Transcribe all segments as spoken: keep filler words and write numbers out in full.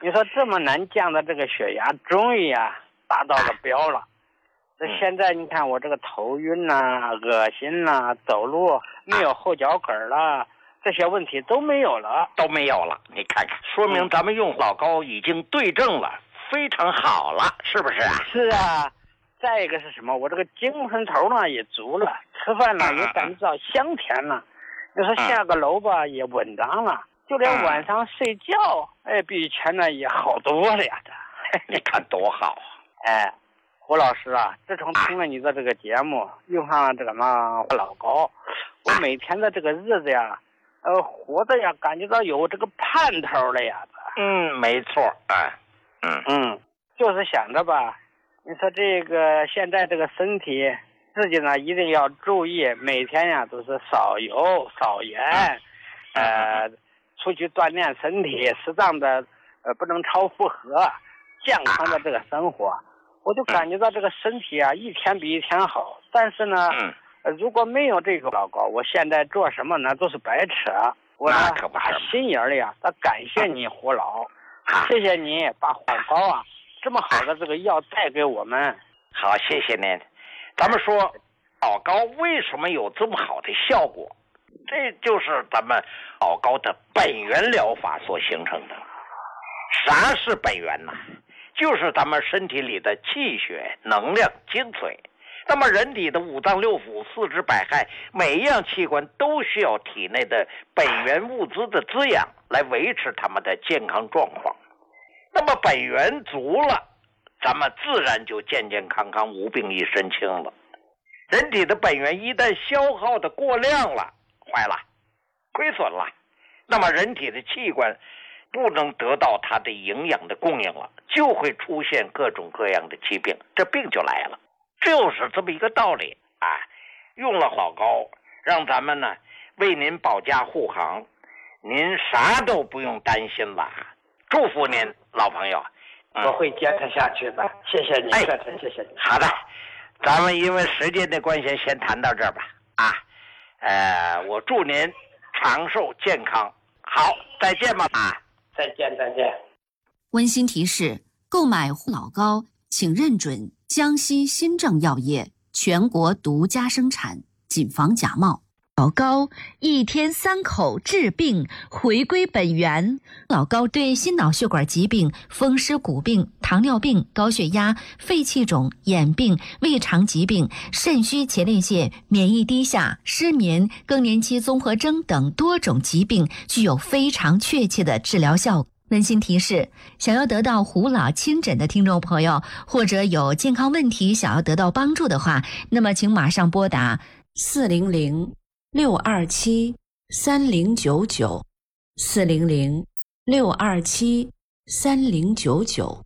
你说这么难降的这个血压，终于呀、啊、达到了标了。这现在你看我这个头晕呐、啊、恶心呐、啊、走路没有后脚跟了，这些问题都没有了， 都没有了。你看看，说明咱们用老高已经对症了，非常好了，是不是啊？ 是啊。再一个是什么？我这个精神头呢也足了，吃饭呢也感觉到香甜了。你说下个楼吧也稳当了，就连晚上睡觉，哎，比以前呢也好多了呀。这你看多好！ 哎，胡老师啊，自从听了你的这个节目，用上了这个嘛老高，我每天的这个日子呀，呃，活的呀，感觉到有这个盼头了呀。 嗯，没错，哎，嗯嗯，就是想着吧。你说这个现在这个身体自己呢一定要注意，每天呀都是少油少盐，呃，出去锻炼身体，适当的呃不能超负荷，健康的这个生活，我就感觉到这个身体啊一天比一天好。但是呢，呃、如果没有这个老高，我现在做什么呢都是白扯。我呢打心眼里啊，他感谢你胡老，谢谢你把老高啊。这么好的这个药带给我们， 好，谢谢您。咱们说老高为什么有这么好的效果？这就是咱们老高的本源疗法所形成的。啥是本源呢？就是咱们身体里的气血、能量、精髓。那么人体的五脏六腑、四肢百骸，每一样器官都需要体内的本源物资的滋养，来维持他们的健康状况。那么本源足了，咱们自然就健健康康、无病一身轻了。人体的本源一旦消耗的过量了，坏了，亏损了，那么人体的器官不能得到它的营养的供应了，就会出现各种各样的疾病，这病就来了。就是这么一个道理啊！用了老高，让咱们呢为您保驾护航，您啥都不用担心了。祝福您，老朋友， 嗯、我会坚持下去的。谢谢你， 哎， 谢谢你。 好的，咱们因为时间的关系，先谈到这儿吧。啊，呃，我祝您长寿健康。好，再见吧。啊， 再见，再见。 温馨提示：购买老高，请认准江西新政药业全国独家生产，谨防假冒。 老高一天三口治病，回归本源。老高对心脑血管疾病、风湿骨病、糖尿病、高血压、肺气肿、眼病、胃肠疾病、肾虚前列腺、免疫低下、失眠、更年期综合征等多种疾病具有非常确切的治疗效果。温馨提示：想要得到胡老亲诊的听众朋友，或者有健康问题想要得到帮助的话，那么请马上拨打四零零六二七三零九九，四零零六二七三零九九。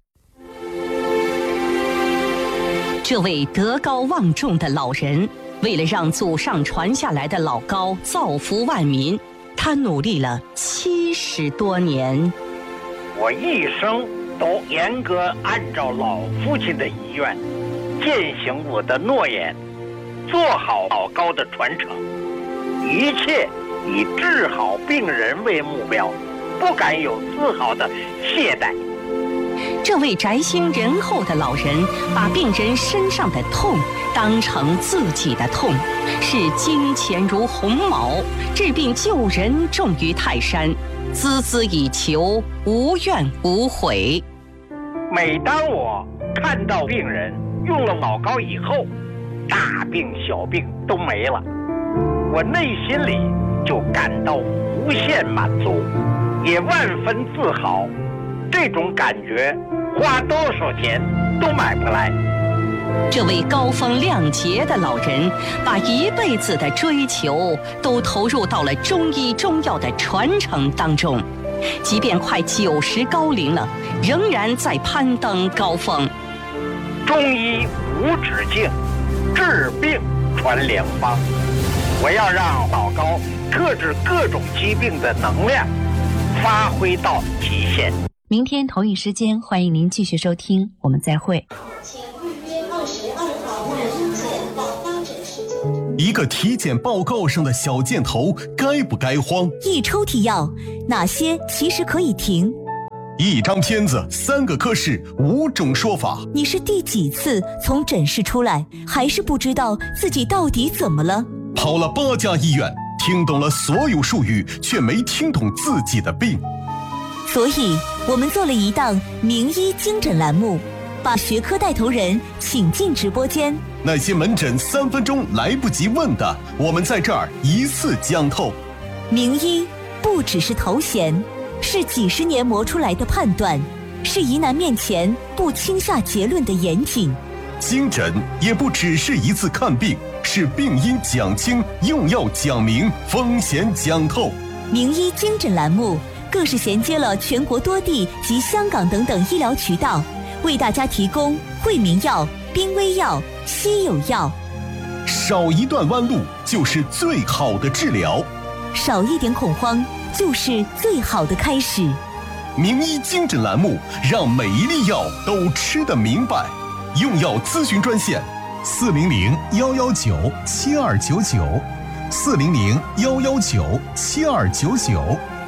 这位德高望重的老人，为了让祖上传下来的老高造福万民，他努力了七十多年。 我一生都严格按照老父亲的遗愿，践行我的诺言，做好老高的传承，一切以治好病人为目标，不敢有丝毫的懈怠。 这位宅心仁厚的老人，把病人身上的痛当成自己的痛，视金钱如鸿毛，治病救人重于泰山，孜孜以求，无怨无悔。 每当我看到病人用了老高以后，大病小病都没了，我内心里就感到无限满足，也万分自豪。这种感觉花多少钱都买不来。 这位高风亮节的老人，把一辈子的追求都投入到了中医中药的传承当中，即便快九十高龄了，仍然在攀登高峰。 中医无止境，治病传良方。我要让老高克制各种疾病的能量发挥到极限。 明天同一时间，欢迎您继续收听，我们再会。 请预约二十二号晚上检到发诊时间。 一个体检报告上的小箭头该不该慌？ 一抽屉药，哪些其实可以停？ 一张片子，三个科室，五种说法。 你是第几次从诊室出来，还是不知道自己到底怎么了？ 跑了八家医院，听懂了所有术语，却没听懂自己的病。 所以我们做了一档名医精诊栏目，把学科带头人请进直播间。 那些门诊三分钟来不及问的，我们在这儿一次讲透。 名医不只是头衔，是几十年磨出来的判断，是疑难面前不轻下结论的严谨。 精诊也不只是一次看病，是病因讲清，用药讲明，风险讲透。 名医精诊栏目更是衔接了全国多地及香港等等医疗渠道，为大家提供惠民药、濒危药、稀有药。 少一段弯路就是最好的治疗， 少一点恐慌就是最好的开始。 名医精诊栏目，让每一粒药都吃得明白。用药咨询专线：四零零幺幺九七二九九，四零零幺幺九七二九九。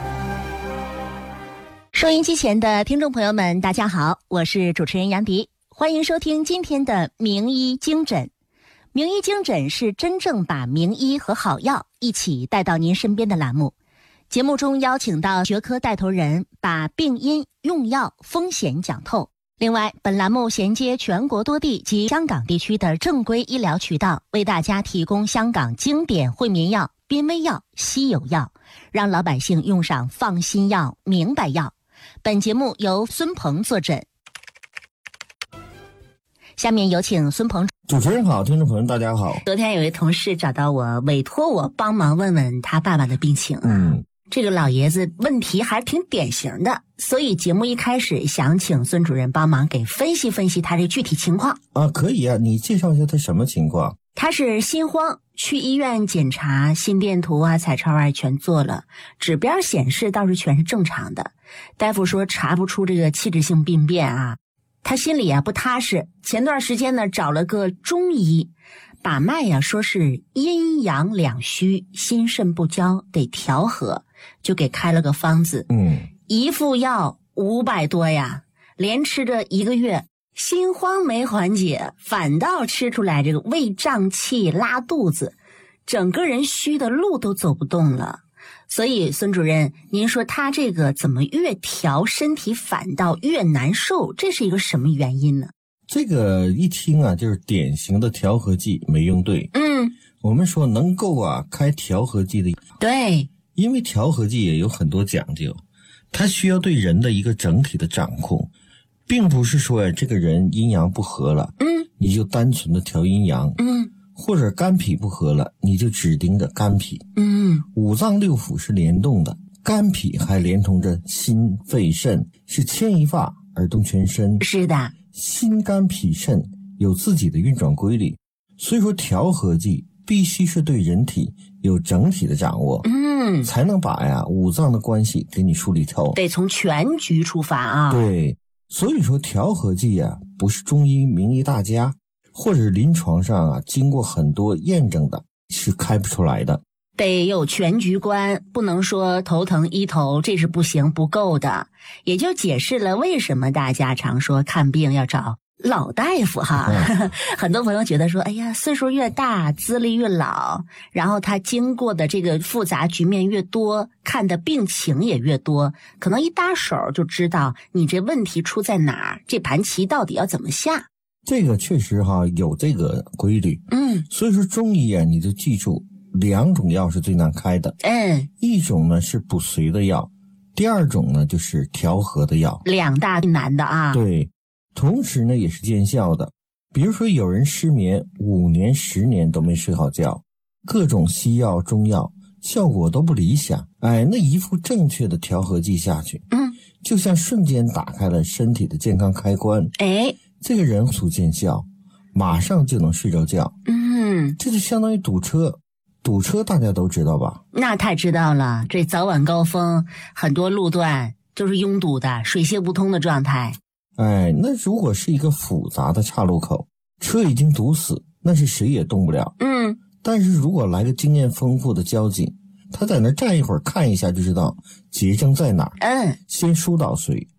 收音机前的听众朋友们，大家好，我是主持人杨迪，欢迎收听今天的名医精诊。名医精诊是真正把名医和好药一起带到您身边的栏目。节目中邀请到学科带头人，把病因、用药、风险讲透。另外，本栏目衔接全国多地及香港地区的正规医疗渠道，为大家提供香港经典惠民药、濒危药、稀有药，让老百姓用上放心药、明白药。本节目由孙鹏坐诊。下面有请孙鹏。 主持人好，听众朋友大家好。 昨天有位同事找到我，委托我帮忙问问他爸爸的病情。 嗯， 这个老爷子问题还挺典型的，所以节目一开始想请孙主任帮忙给分析分析他这具体情况。 啊，可以啊，你介绍一下他什么情况？ 他是心慌，去医院检查，心电图啊、彩超啊全做了，指标显示倒是全是正常的。大夫说查不出这个器质性病变啊，他心里啊不踏实。前段时间呢找了个中医，把脉呀、啊、说是阴阳两虚，心肾不交，得调和，就给开了个方子。 嗯， 一副药五百多呀，连吃着一个月。心慌没缓解，反倒吃出来这个胃胀气、拉肚子，整个人虚的路都走不动了。所以孙主任，您说他这个怎么越调身体反倒越难受，这是一个什么原因呢？ 这个一听啊，就是典型的调和剂没用对。 嗯， 我们说能够啊开调和剂的， 对， 因为调和剂也有很多讲究，它需要对人的一个整体的掌控。并不是说呀，这个人阴阳不和了， 嗯， 你就单纯的调阴阳， 嗯， 或者肝脾不和了，你就只盯着肝脾， 嗯， 五脏六腑是联动的，肝脾还连同着心、肺、肾，是牵一发而动全身。 是的， 心、肝、脾、肾有自己的运转规律，所以说调和剂必须是对人体有整体的掌握， 嗯， 才能把呀五脏的关系给你梳理透， 得从全局出发啊。 对。所以说调和剂啊，不是中医名医大家或者临床上啊经过很多验证的是开不出来的， 得有全局观，不能说头疼医头，这是不行不够的。也就解释了为什么大家常说看病要找老大夫哈。嗯、很多朋友觉得说，哎呀，岁数越大资历越老，然后他经过的这个复杂局面越多，看的病情也越多，可能一搭手就知道你这问题出在哪儿，这盘棋到底要怎么下。 这个确实哈有这个规律。 嗯， 所以说中医啊，你就记住两种药是最难开的。 嗯， 一种呢是补髓的药，第二种呢就是调和的药， 两大难的啊。 对，同时呢也是见效的。比如说有人失眠五年十年都没睡好觉，各种西药中药效果都不理想，哎，那一副正确的调和剂下去， 嗯， 就像瞬间打开了身体的健康开关， 哎， 这个人速见效，马上就能睡着觉。 嗯， 这就相当于堵车，堵车大家都知道吧？ 那太知道了，这早晚高峰很多路段就是拥堵的，水泄不通的状态。 哎，那如果是一个复杂的岔路口，车已经堵死，那是谁也动不了。 嗯， 但是如果来个经验丰富的交警，他在那站一会儿看一下就知道结症在哪儿。 嗯， 先疏导水，